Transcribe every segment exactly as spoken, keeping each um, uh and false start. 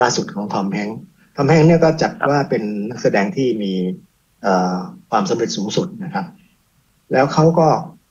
ล่าสุดของทอมแฮงค์ทอมแฮงค์เนี่ยก็จัดว่าเป็นนักแสดงที่มีความสำเร็จสูงสุดนะครับแล้วเขาก็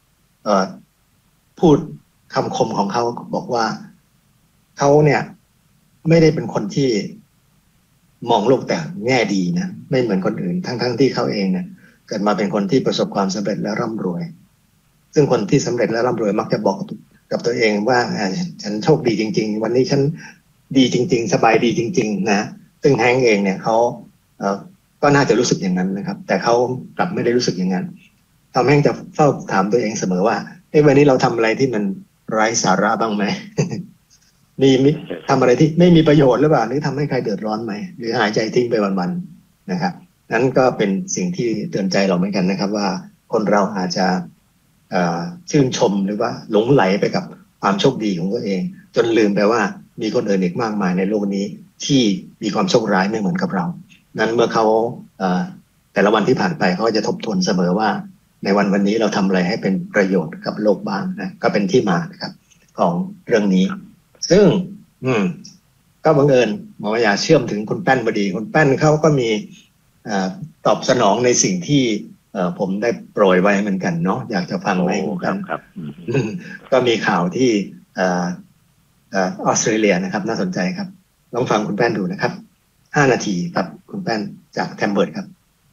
พูดคำคมของเขาบอกว่าเขาเนี่ยไม่ได้เป็นคนที่มองโลกแต่แง่ดีนะไม่เหมือนคนอื่นทั้งๆที่เขาเองเนี่ยเกิดมาเป็นคนที่ประสบความสำเร็จและร่ำรวยซึ่งคนที่สำเร็จและร่ำรวยมักจะบอกกับตัวเองว่าฉันโชคดีจริงๆวันนี้ฉันดีจริงๆสบายดีจริงๆนะซึ่งแฮงค์เองเนี่ยเขาเอ่อก็น่าจะรู้สึกอย่างนั้นนะครับแต่เขากลับไม่ได้รู้สึกอย่างนั้นทอมแฮงค์จะเฝ้าถามตัวเองเสมอว่าเอ้วันนี้เราทำอะไรที่มันไร้สาระบ้างไหม มีทำอะไรที่ไม่มีประโยชน์หรือเปล่าหรือทำให้ใครเดือดร้อนไหมหรือหายใจทิ้งไปวันๆนะครับนั้นก็เป็นสิ่งที่เตือนใจเราเหมือนกันนะครับว่าคนเราอาจจะชื่นชมหรือว่าหลงไหลไปกับความโชคดีของตัวเองจนลืมไปว่ามีคนอื่นอีกมากมายในโลกนี้ที่มีความโชคร้ายไม่เหมือนกับเรานั้นเมื่อเขาแต่ละวันที่ผ่านไปเขาจะทบทวนเสมอว่าในวันวันนี้เราทำอะไรให้เป็นประโยชน์กับโลกบ้างนะก็เป็นที่มานะครับของเรื่องนี้ซึ่งอืมก็บังเอิญหมออยากเชื่อมถึงคุณแป้นพอดีคุณแป้นเขาก็มีตอบสนองในสิ่งที่ผมได้โปรยไว้เหมือนกันเนาะอยากจะฟังไหมครับครับก็มีข่าวที่ออสเตรเลียนะครับน่าสนใจครับลองฟังคุณแป้นดูนะครับห้านาทีครับคุณแป้นจากแทมเบิร์ดครับ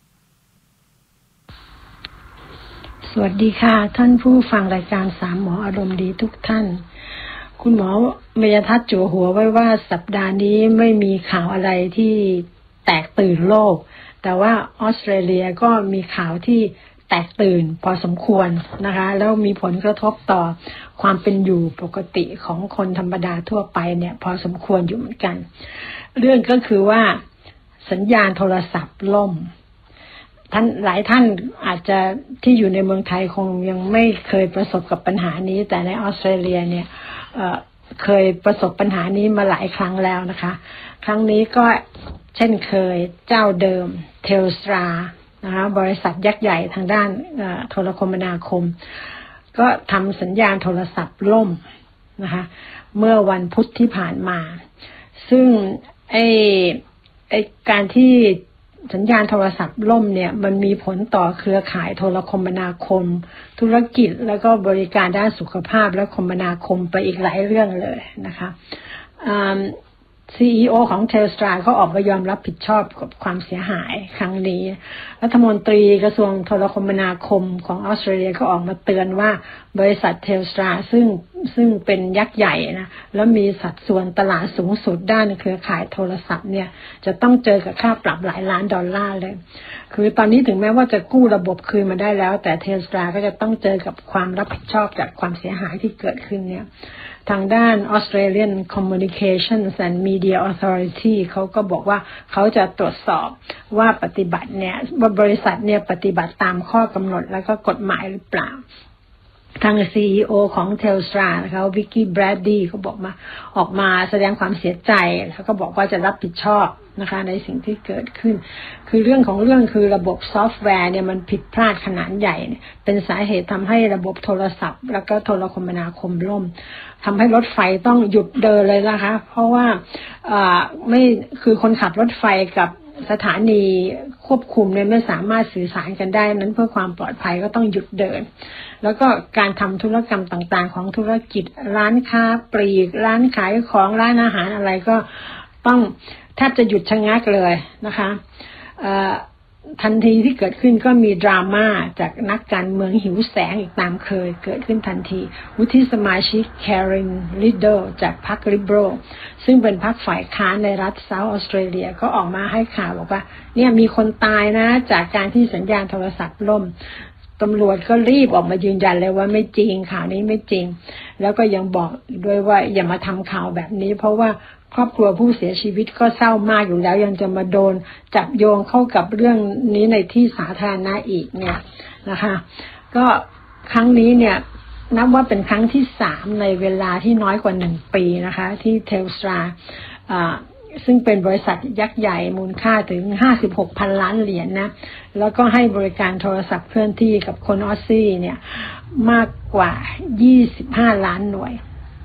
สวัสดีค่ะท่านผู้ฟังรายการสามหมออารมณ์ดีทุกท่านคุณหมอเมยทัศน์จั่วหัวไว้ว่าสัปดาห์นี้ไม่มีข่าวอะไรที่แตกตื่นโลกแต่ว่าออสเตรเลียก็มีข่าวที่แตกตื่นพอสมควรนะคะแล้วมีผลกระทบต่อความเป็นอยู่ปกติของคนธรรมดาทั่วไปเนี่ยพอสมควรอยู่เหมือนกันเรื่องก็คือว่าสัญญาณโทรศัพท์ล่มท่านหลายท่านอาจจะที่อยู่ในเมืองไทยคงยังไม่เคยประสบกับปัญหานี้แต่ในออสเตรเลียเนี่ยเอ่อเคยประสบปัญหานี้มาหลายครั้งแล้วนะคะครั้งนี้ก็เช่นเคยเจ้าเดิมเทลสตรานะคะบริษัทยักษ์ใหญ่ทางด้านโทรคมนาคมก็ทำสัญญาณโทรศัพท์ล่มนะคะเมื่อวันพุธที่ผ่านมาซึ่งไอ้ไอ้การที่สัญญาณโทรศัพท์ล่มเนี่ยมันมีผลต่อเครือข่ายโทรคมนาคมธุรกิจแล้วก็บริการด้านสุขภาพและคมนาคมไปอีกหลายเรื่องเลยนะคะซี อี โอ ของ Telstra ก็ออกมายอมรับผิดชอบกับความเสียหายครั้งนี้รัฐมนตรีกระทรวงโทรคมนาคมของออสเตรเลียก็ออกมาเตือนว่าบริษัท Telstra ซึ่งซึ่งเป็นยักษ์ใหญ่นะแล้วมีสัดส่วนตลาดสูงสุดด้านเครือข่ายโทรศัพท์เนี่ยจะต้องเจอกับค่าปรับหลายล้านดอลลาร์เลยคือตอนนี้ถึงแม้ว่าจะกู้ระบบคืนมาได้แล้วแต่ Telstra ก็จะต้องเจอกับความรับผิดชอบจากความเสียหายที่เกิดขึ้นเนี่ยทางด้าน Australian Communications and Media Authority เขาก็บอกว่าเขาจะตรวจสอบว่าปฏิบัติเนี่ยว่าบริษัทเนี่ยปฏิบัติตามข้อกำหนดแล้วก็กฎหมายหรือเปล่าทาง ซี อี โอ ของ Telstra นะคะวิกกี้แบรดดี้เขาบอกมาออกมาแสดงความเสียใจแล้วก็บอกว่าจะรับผิดชอบนะคะในสิ่งที่เกิดขึ้นคือเรื่องของเรื่องคือระบบซอฟต์แวร์เนี่ยมันผิดพลาดขนาดใหญ่เป็นสาเหตุทำให้ระบบโทรศัพท์แล้วก็โทรคมนาคมล่มทำให้รถไฟต้องหยุดเดินเลยนะคะเพราะว่าไม่คือคนขับรถไฟกับสถานีควบคุมเนี่ยไม่สามารถสื่อสารกันได้นั้นเพื่อความปลอดภัยก็ต้องหยุดเดินแล้วก็การทำธุรกรรมต่างๆของธุรกิจร้านค้าปลีกร้านขายของร้านอาหารอะไรก็ต้องแทบจะหยุดชะงักเลยนะคะทันทีที่เกิดขึ้นก็มีดราม่าจากนักการเมืองหิวแสงอีกตามเคยเกิดขึ้นทันทีวุฒิสมาชิกแคเรนลิดเดิลจากพรรคลิเบอรัลซึ่งเป็นพรรคฝ่ายค้านในรัฐเซาท์ออสเตรเลียก็ออกมาให้ข่าวบอกว่าเนี่ยมีคนตายนะจากการที่สัญญาณโทรศัพท์ล่มตำรวจก็รีบออกมายืนยันเลยว่าไม่จริงข่าวนี้ไม่จริงแล้วก็ยังบอกด้วยว่าอย่ามาทำข่าวแบบนี้เพราะว่าครอบครัวผู้เสียชีวิตก็เศร้ามากอยู่แล้วยังจะมาโดนจับโยงเข้ากับเรื่องนี้ในที่สาธารณะอีกเนี่ยนะคะก็ครั้งนี้เนี่ยนับว่าเป็นครั้งที่สามในเวลาที่น้อยกว่าหนึ่งปีนะคะที่ Telstra อ่าซึ่งเป็นบริษัทยักษ์ใหญ่มูลค่าถึงห้าสิบหกพันล้านเหรียญ นะแล้วก็ให้บริการโทรศัพท์เคลื่อนที่กับคนออสซี่เนี่ยมากกว่ายี่สิบห้าล้านหน่วย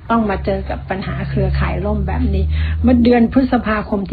ต้องมาเจอกับปัญหาเครือข่ายล่มแบบนี้เมื่อเดือนพฤษภาคม